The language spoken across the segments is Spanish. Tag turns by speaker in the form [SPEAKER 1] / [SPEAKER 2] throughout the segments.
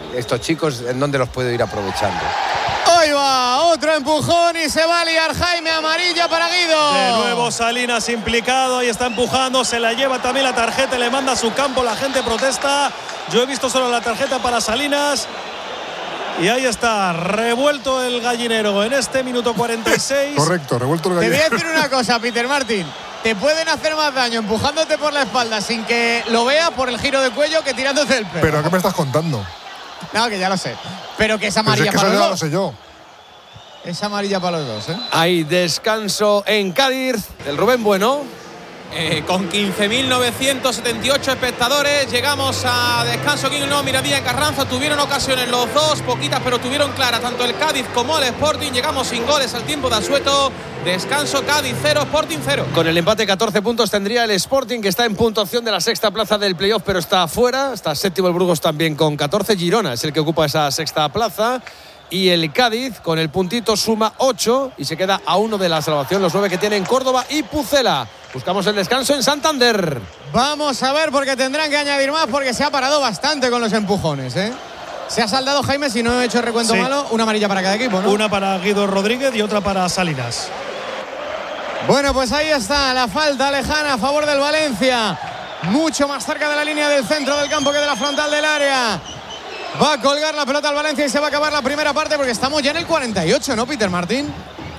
[SPEAKER 1] estos chicos en dónde los puedo ir aprovechando.
[SPEAKER 2] Ahí va, otro empujón y se va a liar Jaime, amarilla para Guido.
[SPEAKER 3] De nuevo Salinas implicado y está empujando, se la lleva también la tarjeta, le manda a su campo, la gente protesta. Yo he visto solo la tarjeta para Salinas. Y ahí está, revuelto el gallinero en este minuto 46.
[SPEAKER 4] Correcto, revuelto el gallinero.
[SPEAKER 2] Te voy a decir una cosa, Peter Martin. Te pueden hacer más daño empujándote por la espalda sin que lo veas por el giro de cuello que tirándote el pelo.
[SPEAKER 4] ¿Pero qué me estás contando?
[SPEAKER 2] No, que ya lo sé. Pero que es amarilla para los dos.
[SPEAKER 4] Lo sé yo.
[SPEAKER 2] Es amarilla para los dos, ¿eh?
[SPEAKER 5] Hay descanso en Cádiz. El Rubén Bueno.
[SPEAKER 6] Con 15.978 espectadores llegamos a descanso aquí en Nueva Miradía en Carranza. Tuvieron ocasiones los dos, poquitas pero tuvieron claras tanto el Cádiz como el Sporting. Llegamos sin goles al tiempo de asueto. Descanso, Cádiz 0, Sporting 0.
[SPEAKER 5] Con el empate 14 puntos tendría el Sporting, que está en puntuación de la sexta plaza del playoff, pero está fuera. Está séptimo el Burgos también con 14. Girona es el que ocupa esa sexta plaza. Y el Cádiz, con el puntito, suma 8 y se queda a 1 de la salvación. Los 9 que tienen Córdoba y Pucela. Buscamos el descanso en Santander.
[SPEAKER 2] Vamos a ver, porque tendrán que añadir más, porque se ha parado bastante con los empujones, ¿eh? Se ha saldado, Jaime, si no he hecho recuento malo, una amarilla para cada equipo, ¿no?
[SPEAKER 3] Una para Guido Rodríguez y otra para Salinas.
[SPEAKER 2] Bueno, pues ahí está la falta lejana a favor del Valencia. Mucho más cerca de la línea del centro del campo que de la frontal del área. Va a colgar la pelota al Valencia y se va a acabar la primera parte porque estamos ya en el 48, ¿no, Peter Martín?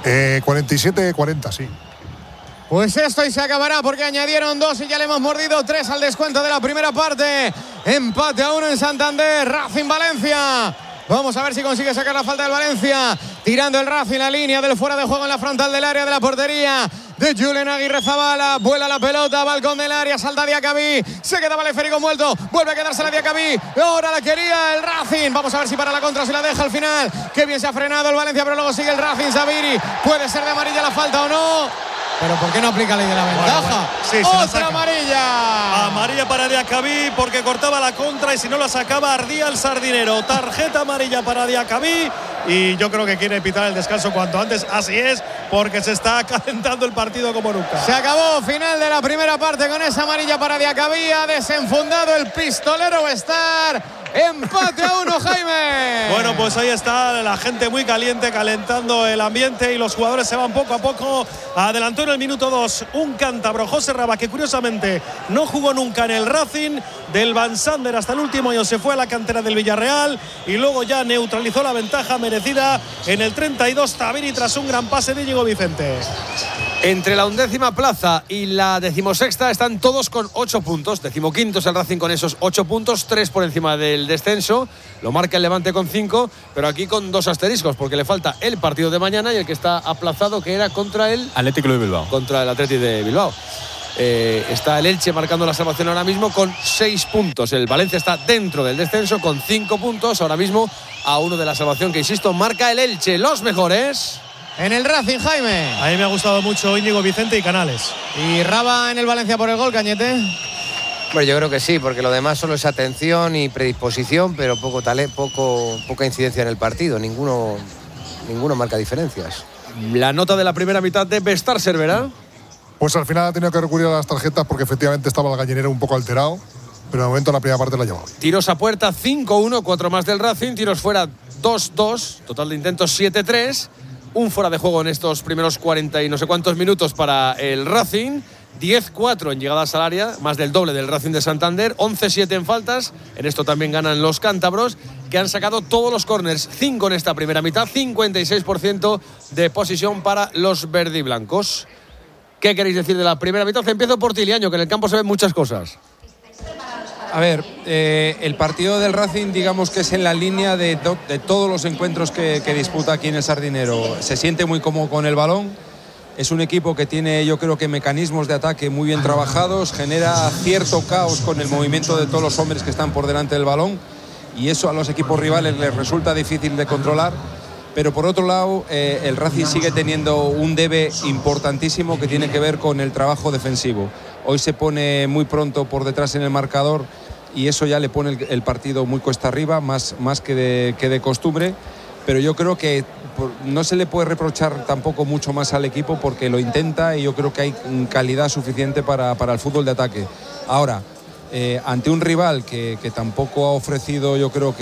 [SPEAKER 4] 47-40, sí.
[SPEAKER 2] Pues esto y se acabará porque añadieron 2 y ya le hemos mordido 3 al descuento de la primera parte. Empate a 1 en Santander, Racing Valencia. Vamos a ver si consigue sacar la falta del Valencia. Tirando el Racing, la línea del fuera de juego en la frontal del área de la portería de Julen Aguirre Zabala. Vuela la pelota, balcón del área, salta Diacabí. Se quedaba el esférico muerto, vuelve a quedarse la Diacabí. Ahora la quería el Racing. Vamos a ver si para la contra, si la deja al final. Qué bien se ha frenado el Valencia, pero luego sigue el Racing. Zabiri, puede ser de amarilla la falta o no. Pero ¿por qué no aplica la ley de la ventaja?
[SPEAKER 3] Bueno. Sí,
[SPEAKER 2] ¡otra amarilla!
[SPEAKER 3] Amarilla para Diacabí porque cortaba la contra y si no la sacaba ardía el sardinero. Tarjeta amarilla para Diacabí y yo creo que quiere pitar el descanso cuanto antes. Así es, porque se está calentando el partido como nunca.
[SPEAKER 2] Se acabó, final de la primera parte con esa amarilla para Diacabí. Ha desenfundado el pistolero Bestar. Empate a 1, Jaime.
[SPEAKER 3] Bueno, pues ahí está la gente muy caliente, calentando el ambiente y los jugadores se van poco a poco. Adelantó en el minuto 2 un cántabro, José Raba, que curiosamente no jugó nunca en el Racing. Del Van Sander hasta el último año se fue a la cantera del Villarreal y luego ya neutralizó la ventaja merecida en el 32 Tabiri tras un gran pase de Íñigo Vicente.
[SPEAKER 5] Entre la 11ª plaza y la 16ª están todos con 8 puntos. 15º es el Racing con esos 8 puntos, 3 por encima del descenso. Lo marca el Levante con 5, pero aquí con 2 asteriscos, porque le falta el partido de mañana y el que está aplazado, que era contra el
[SPEAKER 7] Atlético de Bilbao.
[SPEAKER 5] Contra el Atleti de Bilbao. Está el Elche marcando la salvación ahora mismo con 6 puntos. El Valencia está dentro del descenso con 5 puntos. Ahora mismo a 1 de la salvación, que insisto, marca el Elche. Los mejores
[SPEAKER 2] en el Racing, Jaime.
[SPEAKER 3] A mí me ha gustado mucho Íñigo Vicente y Canales.
[SPEAKER 2] ¿Y Raba en el Valencia por el gol, Cañete?
[SPEAKER 1] Bueno, yo creo que sí, porque lo demás solo es atención y predisposición, pero poca incidencia en el partido. Ninguno marca diferencias.
[SPEAKER 5] La nota de la primera mitad de Bestar Cervera.
[SPEAKER 4] Pues al final ha tenido que recurrir a las tarjetas porque efectivamente estaba el gallinero un poco alterado, pero de momento la primera parte la ha llevado.
[SPEAKER 5] Tiros a puerta 5-1, 4 más del Racing. Tiros fuera 2-2, total de intentos 7-3. Un fuera de juego en estos primeros 40 y no sé cuántos minutos para el Racing. 10-4 en llegadas al área, más del doble del Racing de Santander. 11-7 en faltas. En esto también ganan los cántabros, que han sacado todos los córners. 5 en esta primera mitad. 56% de posesión para los verdiblancos. ¿Qué queréis decir de la primera mitad? Empiezo por Tiliaño, que en el campo se ven muchas cosas.
[SPEAKER 8] A ver, el partido del Racing, digamos que es en la línea de todos los encuentros que disputa aquí en el Sardinero. Se siente muy cómodo con el balón. Es un equipo que tiene, yo creo que mecanismos de ataque muy bien trabajados. Genera cierto caos con el movimiento de todos los hombres que están por delante del balón. Y eso a los equipos rivales les resulta difícil de controlar. Pero por otro lado, el Racing sigue teniendo un debe importantísimo que tiene que ver con el trabajo defensivo. Hoy se pone muy pronto por detrás en el marcador y eso ya le pone el partido muy cuesta arriba, más que de costumbre. Pero yo creo que no se le puede reprochar tampoco mucho más al equipo porque lo intenta y yo creo que hay calidad suficiente para el fútbol de ataque. Ahora, ante un rival que tampoco ha ofrecido, yo creo que